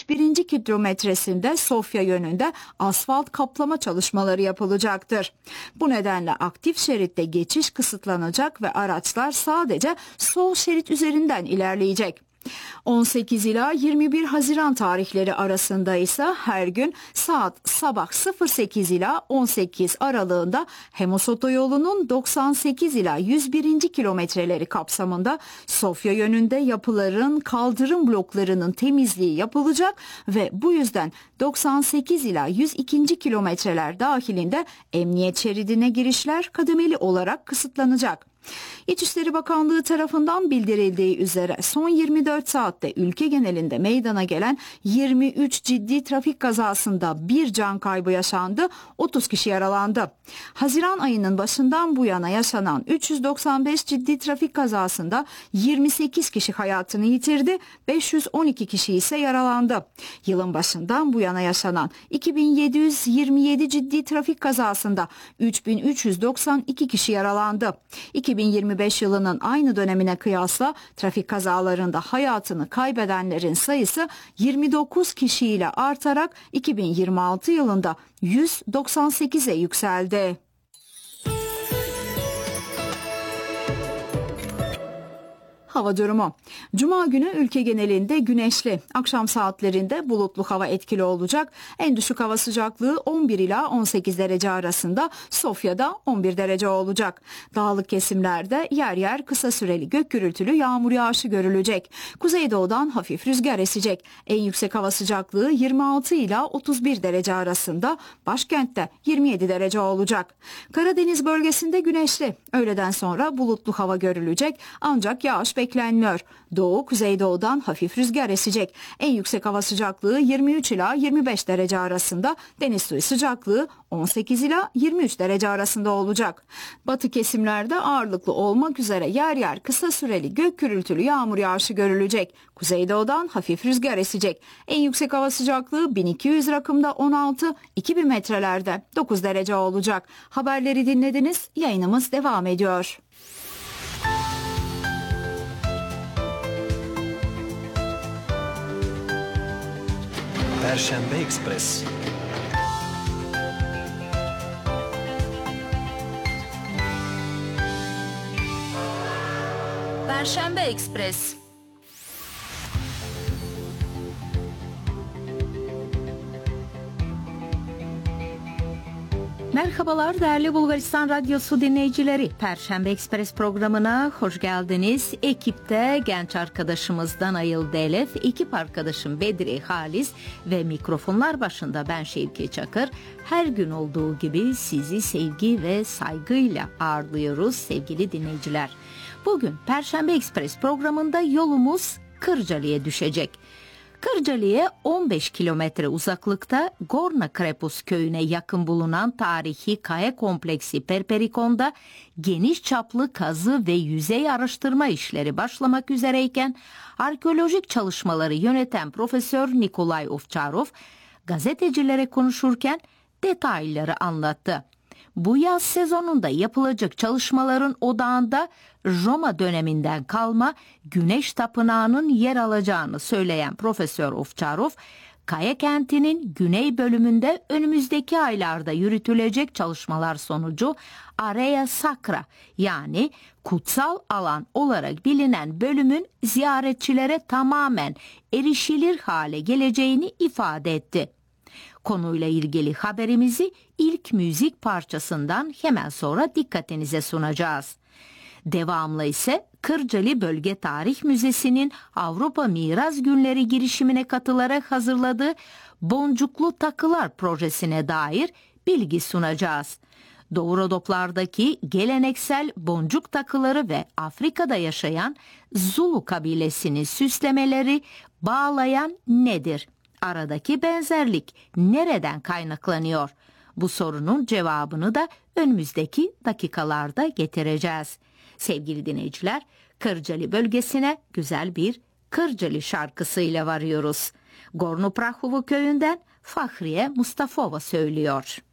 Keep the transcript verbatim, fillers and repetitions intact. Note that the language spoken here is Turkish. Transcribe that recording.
birinci kilometresinde Sofya yönünde asfalt kaplama çalışmaları yapılacaktır. Bu nedenle aktif şeritte geçiş kısıtlanacak ve araçlar sadece sol şerit üzerinden ilerleyecek. on sekiz ila yirmi bir Haziran tarihleri arasında ise her gün saat sabah sıfır sekiz ila on sekiz aralığında Hemos Otoyolu'nun doksan sekiz ila yüz birinci kilometreleri kapsamında Sofya yönünde yapıların kaldırım bloklarının temizliği yapılacak ve bu yüzden doksan sekiz ila yüz ikinci kilometreler dahilinde emniyet şeridine girişler kademeli olarak kısıtlanacak. İçişleri Bakanlığı tarafından bildirildiği üzere son yirmi dört saatte ülke genelinde meydana gelen yirmi üç ciddi trafik kazasında bir can kaybı yaşandı, otuz kişi yaralandı. Haziran ayının başından bu yana yaşanan üç yüz doksan beş ciddi trafik kazasında yirmi sekiz kişi hayatını yitirdi, beş yüz on iki kişi ise yaralandı. Yılın başından bu yana yaşanan iki bin yedi yüz yirmi yedi ciddi trafik kazasında üç bin üç yüz doksan iki kişi yaralandı. iki bin yirmi beş yılının aynı dönemine kıyasla trafik kazalarında hayatını kaybedenlerin sayısı yirmi dokuz kişiyle artarak iki bin yirmi altı yılında yüz doksan sekize yükseldi. Hava durumu. Cuma günü ülke genelinde güneşli, akşam saatlerinde bulutlu hava etkili olacak. En düşük hava sıcaklığı on bir ila on sekiz derece arasında, Sofya'da on bir derece olacak. Dağlık kesimlerde yer yer kısa süreli gök gürültülü yağmur yağışı görülecek. Kuzeydoğudan hafif rüzgar esecek. En yüksek hava sıcaklığı yirmi altı ila otuz bir derece arasında, başkentte yirmi yedi derece olacak. Karadeniz bölgesinde güneşli, öğleden sonra bulutlu hava görülecek ancak yağış beklenmiyor. Doğu, kuzeydoğudan hafif rüzgar esecek. En yüksek hava sıcaklığı yirmi üç ila yirmi beş derece arasında, deniz suyu sıcaklığı on sekiz ila yirmi üç derece arasında olacak. Batı kesimlerde ağırlıklı olmak üzere yer yer kısa süreli gök gürültülü yağmur yağışı görülecek. Kuzeydoğudan hafif rüzgar esecek. En yüksek hava sıcaklığı bin iki yüz rakımda on altı, iki bin metrelerde dokuz derece olacak. Haberleri dinlediniz. Yayınımız devam ediyor. Perşembe Ekspres. Perşembe Ekspres. Merhabalar değerli Bulgaristan Radyosu dinleyicileri. Perşembe Ekspres programına hoş geldiniz. Ekipte genç arkadaşımız Danayıl Delef, ekip arkadaşım Bedri Halis ve mikrofonlar başında ben Şevki Çakır. Her gün olduğu gibi sizi sevgi ve saygıyla ağırlıyoruz sevgili dinleyiciler. Bugün Perşembe Ekspres programında yolumuz Kırcaali'ye düşecek. Kırcaali'ye on beş kilometre uzaklıkta Gorna Krepus köyüne yakın bulunan tarihi kaya kompleksi Perperikon'da geniş çaplı kazı ve yüzey araştırma işleri başlamak üzereyken arkeolojik çalışmaları yöneten Profesör Nikolay Ovçarov gazetecilere konuşurken detayları anlattı. Bu yaz sezonunda yapılacak çalışmaların odağında Roma döneminden kalma Güneş Tapınağı'nın yer alacağını söyleyen Profesör Ovçarov, Kaya kentinin güney bölümünde önümüzdeki aylarda yürütülecek çalışmalar sonucu Area Sacra yani kutsal alan olarak bilinen bölümün ziyaretçilere tamamen erişilir hale geleceğini ifade etti. Konuyla ilgili haberimizi ilk müzik parçasından hemen sonra dikkatinize sunacağız. Devamlı ise Kırcaali Bölge Tarih Müzesi'nin Avrupa Miras Günleri girişimine katılarak hazırladığı Boncuklu Takılar projesine dair bilgi sunacağız. Doğu Rodoplardaki geleneksel boncuk takıları ve Afrika'da yaşayan Zulu kabilesinin süslemeleri bağlayan nedir? Aradaki benzerlik nereden kaynaklanıyor? Bu sorunun cevabını da önümüzdeki dakikalarda getireceğiz. Sevgili dinleyiciler, Kırcaali bölgesine güzel bir Kırcaali şarkısıyla varıyoruz. Gornu Prahovo köyünden Fahriye Mustafova söylüyor.